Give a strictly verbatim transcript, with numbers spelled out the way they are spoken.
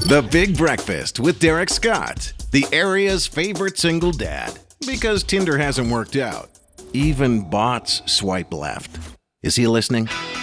The Big Breakfast with Derek Scott, the area's favorite single dad. Because Tinder hasn't worked out. Even bots swipe left. Is he listening?